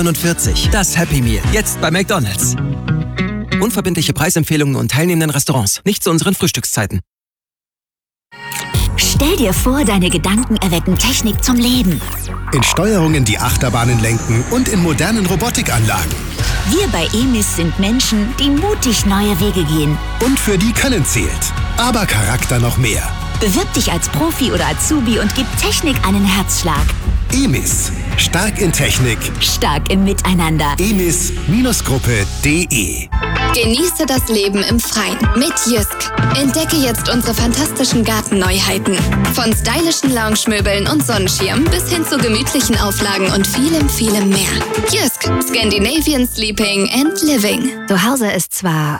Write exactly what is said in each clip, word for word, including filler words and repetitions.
neunundvierzig. Das Happy Meal. Jetzt bei McDonald's. Unverbindliche Preisempfehlungen und teilnehmenden Restaurants. Nicht zu unseren Frühstückszeiten. Stell dir vor, deine Gedanken erwecken Technik zum Leben. In Steuerungen, die Achterbahnen lenken und in modernen Robotikanlagen. Wir bei E M I S sind Menschen, die mutig neue Wege gehen. Und für die Können zählt. Aber Charakter noch mehr. Bewirb dich als Profi oder Azubi und gib Technik einen Herzschlag. E M I S. Stark in Technik. Stark im Miteinander. E M I S Gruppe punkt de. Genieße das Leben im Freien mit Jysk. Entdecke jetzt unsere fantastischen Gartenneuheiten. Von stylischen Lounge-Möbeln und Sonnenschirm bis hin zu gemütlichen Auflagen und vielem, vielem mehr. Jysk. Scandinavian Sleeping and Living. Zu Hause ist zwar...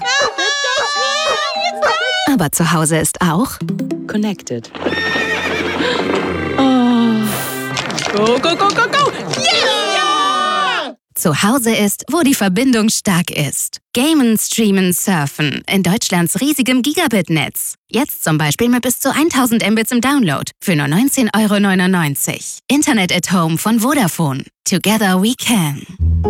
aber zu Hause ist auch... Connected. Oh. Go, go, go, go, go! Yeah! Zu Hause ist, wo die Verbindung stark ist. Gamen, streamen, surfen. In Deutschlands riesigem Gigabit-Netz. Jetzt zum Beispiel mit bis zu tausend Mbits im Download. Für nur neunzehn Euro neunundneunzig. Internet at Home von Vodafone. Together we can.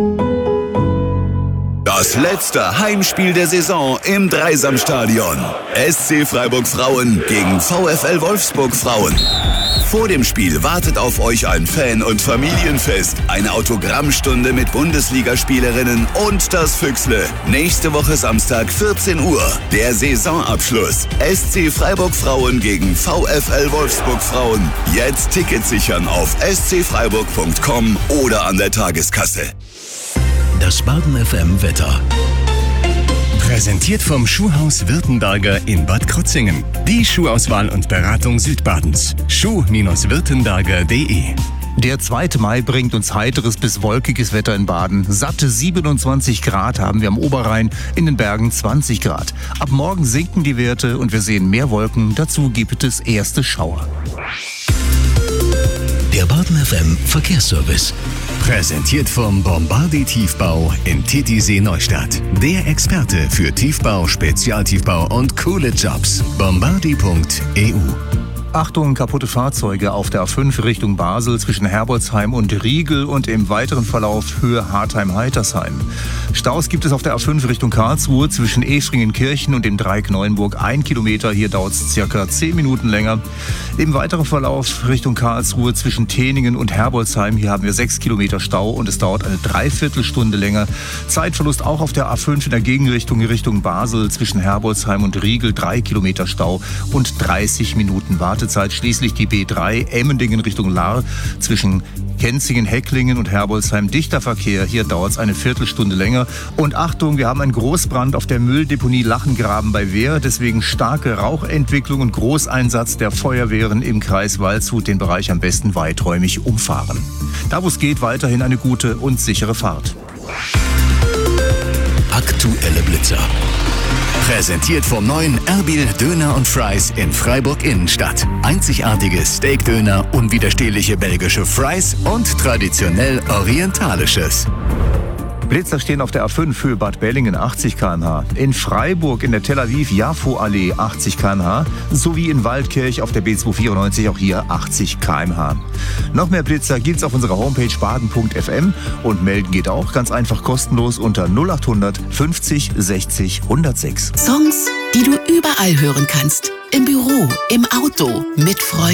Das letzte Heimspiel der Saison im Dreisamstadion. S C Freiburg Frauen gegen VfL Wolfsburg Frauen. Vor dem Spiel wartet auf euch ein Fan- und Familienfest, eine Autogrammstunde mit Bundesligaspielerinnen und das Füchsle. Nächste Woche Samstag vierzehn Uhr. Der Saisonabschluss. S C Freiburg Frauen gegen VfL Wolfsburg Frauen. Jetzt Tickets sichern auf s c freiburg punkt com oder an der Tageskasse. Das Baden F M Wetter. Präsentiert vom Schuhhaus Württemberger in Bad Krozingen. Die Schuhauswahl und Beratung Südbadens. schuh württemberger punkt de. Der zweite Mai bringt uns heiteres bis wolkiges Wetter in Baden. Satte siebenundzwanzig Grad haben wir am Oberrhein, in den Bergen zwanzig Grad. Ab morgen sinken die Werte und wir sehen mehr Wolken. Dazu gibt es erste Schauer. Der Baden F M Verkehrsservice. Präsentiert vom Bombardi Tiefbau in Titisee Neustadt. Der Experte für Tiefbau, Spezialtiefbau und coole Jobs. bombardi punkt e u. Achtung, kaputte Fahrzeuge auf der A fünf Richtung Basel zwischen Herbolzheim und Riegel und im weiteren Verlauf Höhe Hartheim-Heitersheim. Staus gibt es auf der A fünf Richtung Karlsruhe zwischen Efringenkirchen und dem Dreieck Neuenburg. Ein Kilometer, hier dauert es circa zehn Minuten länger. Im weiteren Verlauf Richtung Karlsruhe zwischen Teningen und Herbolzheim, hier haben wir sechs Kilometer Stau und es dauert eine Dreiviertelstunde länger. Zeitverlust auch auf der A fünf in der Gegenrichtung Richtung Basel zwischen Herbolzheim und Riegel, drei Kilometer Stau und dreißig Minuten Wartezeit. Schließlich die B drei Emmendingen Richtung Lahr zwischen Kenzingen, Hecklingen und Herbolzheim. Dichter Verkehr, hier dauert es eine Viertelstunde länger. Und Achtung, wir haben einen Großbrand auf der Mülldeponie Lachengraben bei Wehr. Deswegen starke Rauchentwicklung und Großeinsatz der Feuerwehren im Kreis Waldshut. Den Bereich am besten weiträumig umfahren. Da wo es geht, weiterhin eine gute und sichere Fahrt. Aktuelle Blitzer. Präsentiert vom neuen Erbil Döner und Fries in Freiburg Innenstadt. Einzigartige Steakdöner, unwiderstehliche belgische Fries und traditionell orientalisches. Blitzer stehen auf der A fünf Höhe Bad Bellingen achtzig Kilometer pro Stunde, in Freiburg in der Tel Aviv-Jafo-Allee achtzig Kilometer pro Stunde sowie in Waldkirch auf der B zweihundertvierundneunzig auch hier achtzig Kilometer pro Stunde. Noch mehr Blitzer gibt's auf unserer Homepage baden punkt f m und melden geht auch ganz einfach kostenlos unter null achthundert fünfzig sechzig hundertsechs. Songs, die du überall hören kannst. Im Büro, im Auto, mit Freunden.